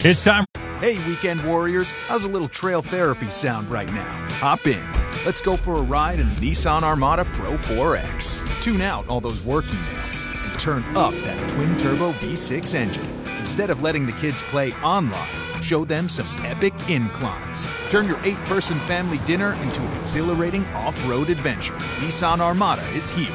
It's time. Hey, weekend warriors, how's a little trail therapy sound right now? Hop in. Let's go for a ride in the Nissan Armada Pro 4X. Tune out all those work emails and turn up that twin-turbo V6 engine. Instead of letting the kids play online, show them some epic inclines. Turn your 8-person family dinner into an exhilarating off-road adventure. Nissan Armada is here.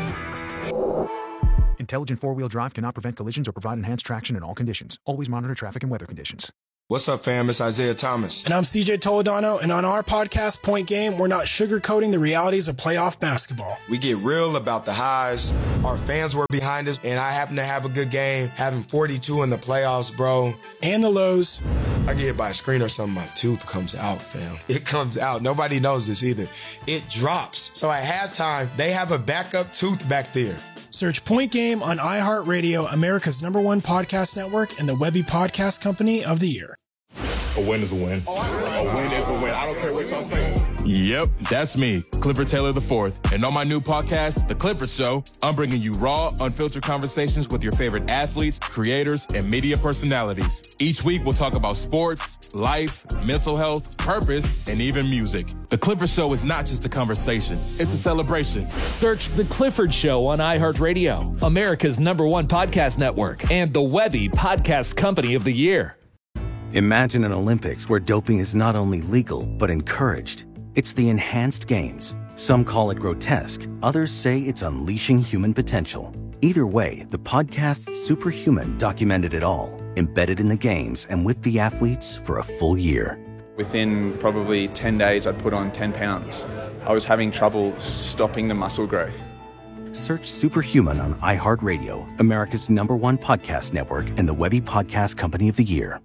Intelligent four-wheel drive cannot prevent collisions or provide enhanced traction in all conditions. Always monitor traffic and weather conditions. What's up, fam? It's Isaiah Thomas. And I'm CJ Toledano, and on our podcast, Point Game, we're not sugarcoating the realities of playoff basketball. We get real about the highs. Our fans were behind us, and I happen to have a good game, having 42 in the playoffs, bro. And the lows. I get hit by a screen or something, my tooth comes out, fam. It comes out. Nobody knows this either. It drops. So at halftime, they have a backup tooth back there. Search Point Game on iHeartRadio, America's #1 podcast network, and the Webby Podcast Company of the Year. A win is a win. A win is a win. I don't care what y'all say. Yep, that's me, Clifford Taylor IV. And on my new podcast, The Clifford Show, I'm bringing you raw, unfiltered conversations with your favorite athletes, creators, and media personalities. Each week, we'll talk about sports, life, mental health, purpose, and even music. The Clifford Show is not just a conversation, it's a celebration. Search The Clifford Show on iHeartRadio, America's #1 podcast network, and the Webby Podcast Company of the Year. Imagine an Olympics where doping is not only legal, but encouraged. It's the enhanced games. Some call it grotesque. Others say it's unleashing human potential. Either way, the podcast Superhuman documented it all, embedded in the games and with the athletes for a full year. Within probably 10 days, I'd put on 10 pounds. I was having trouble stopping the muscle growth. Search Superhuman on iHeartRadio, America's #1 podcast network, and the Webby Podcast Company of the Year.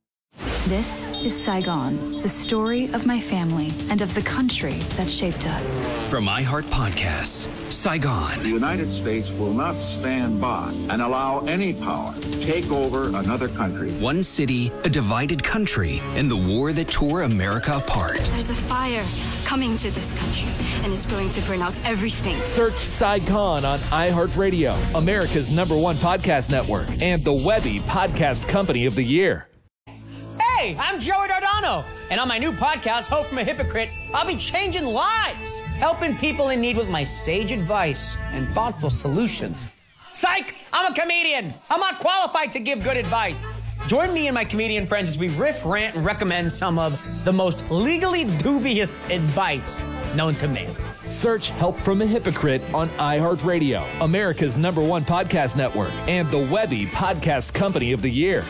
This is Saigon, the story of my family and of the country that shaped us. From iHeart Podcasts, Saigon. The United States will not stand by and allow any power to take over another country. One city, a divided country, and the war that tore America apart. There's a fire coming to this country, and it's going to burn out everything. Search Saigon on iHeartRadio, America's #1 podcast network, and the Webby Podcast Company of the Year. Hey, I'm Joey Dardano, and on my new podcast, Hope from a Hypocrite, I'll be changing lives, helping people in need with my sage advice and thoughtful solutions. Psych! I'm a comedian. I'm not qualified to give good advice. Join me and my comedian friends as we riff, rant, and recommend some of the most legally dubious advice known to man. Search Help from a Hypocrite on iHeartRadio, America's #1 podcast network, and the Webby Podcast Company of the Year.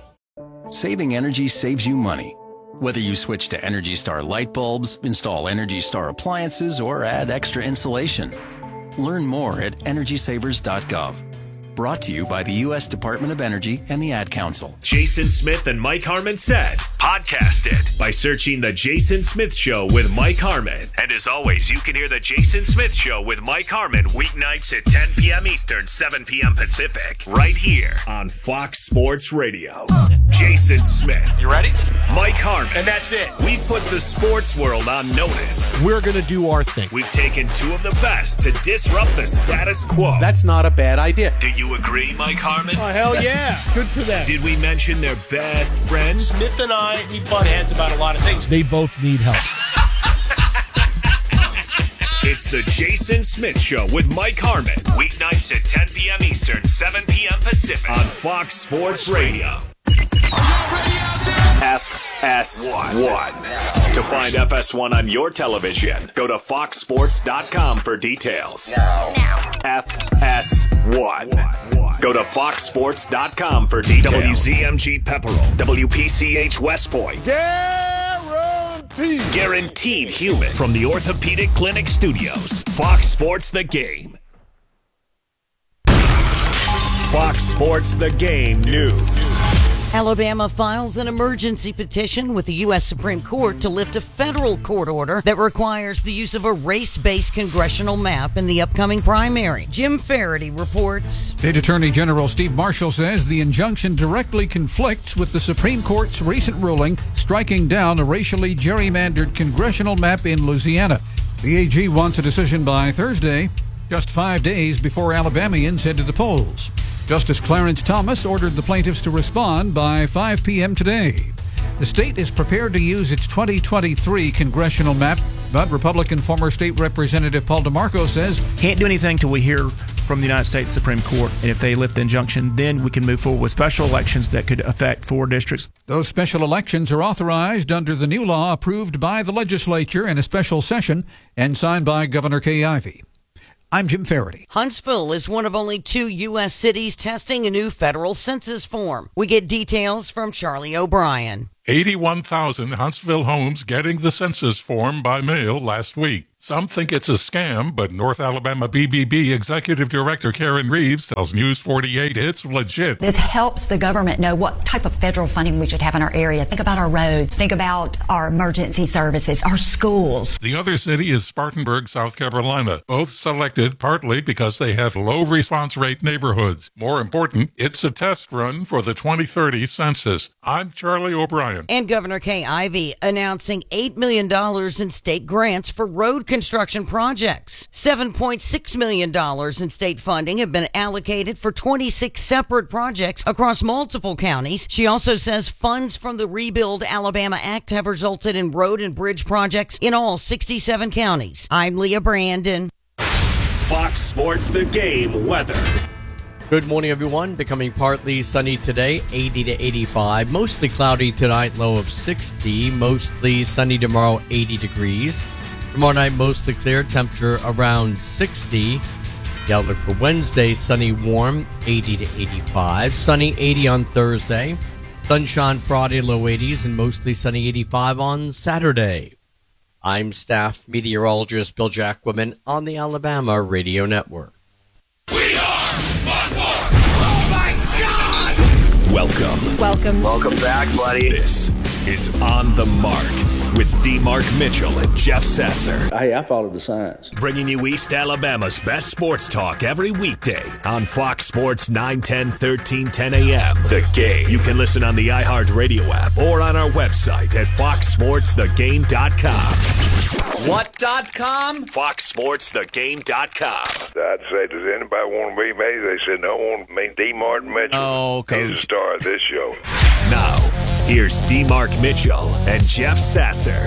Saving energy saves you money. Whether you switch to Energy Star light bulbs, install Energy Star appliances, or add extra insulation. Learn more at EnergySavers.gov. Brought to you by the U.S. Department of Energy and the Ad Council. Jason Smith and Mike Harmon Said. Podcast it by searching The Jason Smith Show with Mike Harmon. And as always, you can hear The Jason Smith Show with Mike Harmon weeknights at 10 p.m. Eastern, 7 p.m. Pacific. Right here on Fox Sports Radio. Jason Smith. You ready? Mike Harmon. And that's it. We've put the sports world on notice. We're going to do our thing. We've taken two of the best to disrupt the status quo. That's not a bad idea. Do you agree, Mike Harmon? Oh, hell yeah. Good for them. Did we mention their best friends? Smith and I, we butt heads about a lot of things. They both need help. It's the Jason Smith Show with Mike Harmon. Weeknights at 10 p.m. Eastern, 7 p.m. Pacific on Fox Sports Radio. FS1. To find FS1 on your television, go to foxsports.com for details. Now. FS1. Go to foxsports.com for details. WZMG Pepperell, WPCH West Point. Guaranteed human. From the Orthopedic Clinic Studios, Fox Sports The Game. Fox Sports The Game News. Alabama files an emergency petition with the U.S. Supreme Court to lift a federal court order that requires the use of a race-based congressional map in the upcoming primary. Jim Faraday reports. State Attorney General Steve Marshall says the injunction directly conflicts with the Supreme Court's recent ruling striking down a racially gerrymandered congressional map in Louisiana. The AG wants a decision by Thursday, just 5 days before Alabamians head to the polls. Justice Clarence Thomas ordered the plaintiffs to respond by 5 p.m. today. The state is prepared to use its 2023 congressional map, but Republican former state representative Paul DeMarco says, can't do anything till we hear from the United States Supreme Court. And if they lift the injunction, then we can move forward with special elections that could affect 4 districts. Those special elections are authorized under the new law approved by the legislature in a special session and signed by Governor Kay Ivey. I'm Jim Faraday. Huntsville is one of only 2 U.S. cities testing a new federal census form. We get details from Charlie O'Brien. 81,000 Huntsville homes getting the census form by mail last week. Some think it's a scam, but North Alabama BBB Executive Director Karen Reeves tells News 48 it's legit. This helps the government know what type of federal funding we should have in our area. Think about our roads. Think about our emergency services, our schools. The other city is Spartanburg, South Carolina. Both selected partly because they have low response rate neighborhoods. More important, it's a test run for the 2030 census. I'm Charlie O'Brien. And Governor Kay Ivey announcing $8 million in state grants for road construction projects. $7.6 million in state funding have been allocated for 26 separate projects across multiple counties. She also says funds from the Rebuild Alabama Act have resulted in road and bridge projects in all 67 counties. I'm Leah Brandon. Fox Sports The Game weather. Good morning, everyone. Becoming partly sunny today, 80 to 85. Mostly cloudy tonight, low of 60. Mostly sunny tomorrow, 80 degrees. Tomorrow night, mostly clear, temperature around 60. The outlook for Wednesday, sunny, warm, 80 to 85. Sunny, 80 on Thursday. Sunshine Friday, low 80s, and mostly sunny, 85 on Saturday. I'm staff meteorologist Bill Jacquemin on the Alabama Radio Network. Welcome back, buddy. This is On the Mark with D. Mark Mitchell and Jeff Sasser. Hey, I followed the signs. Bringing you East Alabama's best sports talk every weekday on Fox Sports 910, 1310 a.m. The Game. You can listen on the iHeartRadio app or on our website at foxsportsthegame.com. What.com? foxsportsthegame.com. I'd say, does anybody want to be me? They said, no one. D. Mark Mitchell. Oh, Coach. He's the star of this show. Now, here's D. Mark Mitchell and Jeff Sasser.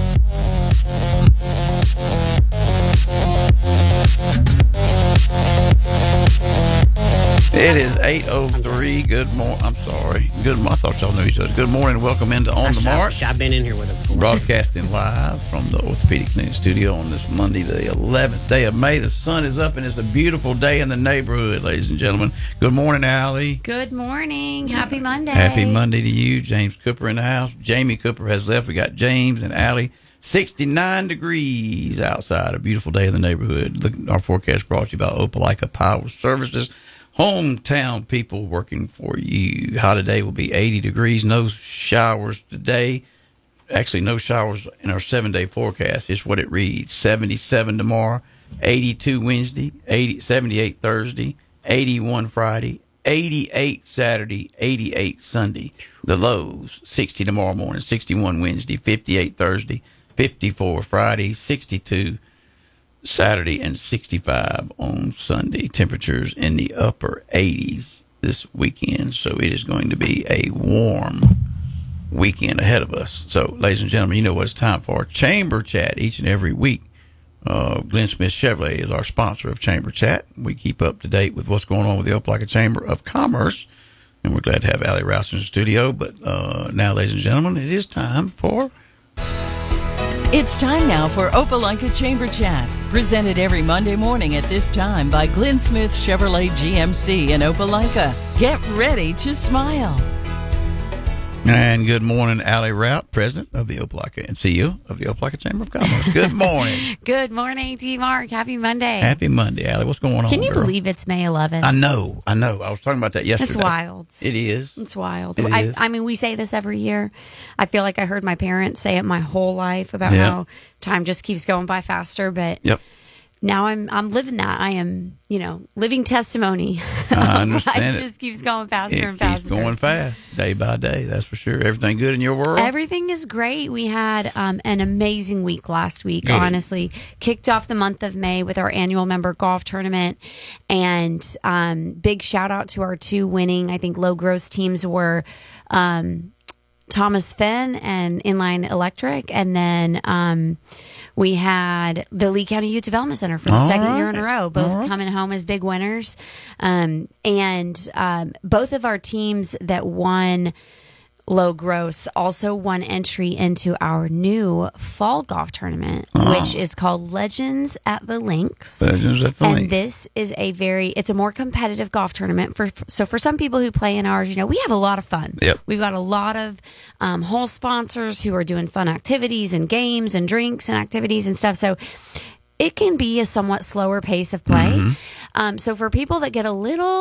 It is 8:03. Good morning. I'm sorry. Good. I thought y'all knew each other. Good morning. Welcome into On the Mark. I've been in here with him before. Broadcasting live from the Orthopedic Clinic studio on this Monday, the 11th day of May. The sun is up and it's a beautiful day in the neighborhood, ladies and gentlemen. Good morning, Allie. Good morning. Happy Monday. Happy Monday to you. James Cooper in the house. Jamie Cooper has left. We got James and Allie. 69 degrees outside. A beautiful day in the neighborhood. Look, our forecast brought to you by Opelika Power Services. Hometown people working for you. High today will be 80 degrees. No showers today. Actually, no showers in our 7-day forecast. It's what it reads. 77 tomorrow, 82 Wednesday, 78 Thursday, 81 Friday, 88 Saturday, 88 Sunday. The lows, 60 tomorrow morning, 61 Wednesday, 58 Thursday, 54 Friday, 62 Saturday, and 65 on Sunday. Temperatures in the upper 80s this weekend, so it is going to be a warm weekend ahead of us. So, ladies and gentlemen, you know what it's time for. Chamber Chat each and every week. Glenn Smith Chevrolet is our sponsor of Chamber Chat. We keep up to date with what's going on with the Opelika Chamber of Commerce, and we're glad to have Allie Rouse in the studio. But now, ladies and gentlemen, it is time for... It's time now for Opelika Chamber Chat, presented every Monday morning at this time by Glenn Smith Chevrolet GMC in Opelika. Get ready to smile. And good morning, Allie Rout, President of the Opelika and CEO of the Opelika Chamber of Commerce. Good morning. Good morning, D. Mark. Happy Monday. Happy Monday, Allie. What's going on, Can you girl? believe it's May 11th? I know. I was talking about that yesterday. It's wild. It is. It's wild. It is. I mean, we say this every year. I feel like I heard my parents say it my whole life about how time just keeps going by faster. But now I'm living that. I am, living testimony. I understand. Life just keeps going faster and It faster. keeps going fast, day by day. That's for sure. Everything good in your world? Everything is great. We had an amazing week last week, Good. honestly. Kicked off the month of May with our annual member golf tournament. And big shout out to our two winning, I think, low gross teams were Thomas Fenn and Inline Electric. And then we had the Lee County Youth Development Center for the second year in a row, both coming home as big winners. And both of our teams that won low gross also won entry into our new fall golf tournament, which is called Legends at the Links. Legends at the And Links. this is it's a more competitive golf tournament. So for some people who play in ours, we have a lot of fun. Yep. We've got a lot of whole sponsors who are doing fun activities and games and drinks and activities and stuff. So it can be a somewhat slower pace of play. So for people that get a little